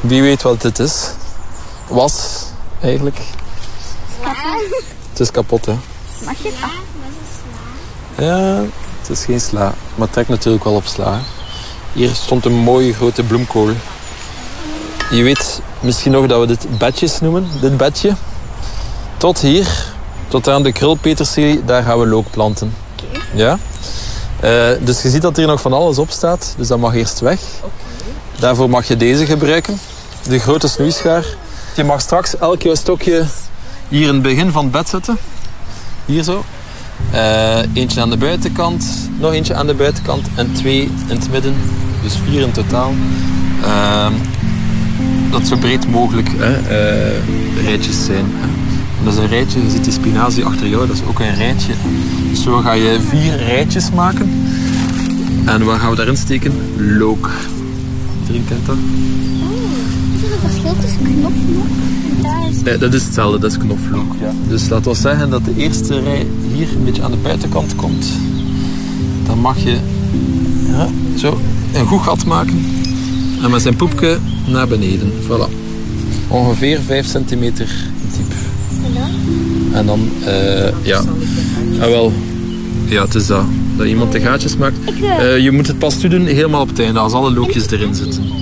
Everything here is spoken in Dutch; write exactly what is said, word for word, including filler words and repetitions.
Wie weet wat dit is? Was, eigenlijk. Sla. Het is kapot, hè? Mag je het af? Ja, het is geen sla. Maar het trekt natuurlijk wel op sla. Hier stond een mooie grote bloemkool. Je weet misschien nog dat we dit bedjes noemen. Dit bedje. Tot hier. Tot aan de krulpeterselie. Daar gaan we look planten. Okay. Ja? Uh, dus je ziet dat hier nog van alles op staat. Dus dat mag eerst weg. Okay. Daarvoor mag je deze gebruiken. De grote snoeischaar. Je mag straks elk jouw stokje hier in het begin van het bed zetten. Hier zo. Uh, eentje aan de buitenkant. Nog eentje aan de buitenkant. En twee in het midden. Dus vier in totaal. Uh, dat zo breed mogelijk hè, uh, rijtjes zijn. En dat is een rijtje. Je ziet die spinazie achter jou. Dat is ook een rijtje. Dus zo ga je vier rijtjes maken. En wat gaan we daarin steken? Look. Iedereen kent dat? Is er een verschil tussen knoflook en daar is... Nee, dat is hetzelfde, dat is knoflook. Ja. Dus laten we zeggen dat de eerste rij hier een beetje aan de buitenkant komt. Dan mag je ja, zo een goed gat maken. En met zijn poepje naar beneden. Voilà. Ongeveer vijf centimeter diep. En dan? En dan, uh, ja. Ah, wel. Ja, het is dat. Dat iemand de gaatjes maakt. Uh, je moet het pas doen helemaal op het einde, als alle lookjes erin zitten.